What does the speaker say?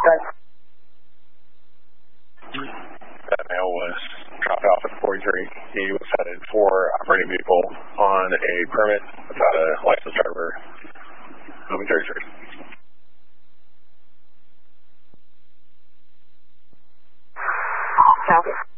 That male was dropped off at 43. He was headed for operating vehicle on a permit without a licensed driver. Moving 33. South.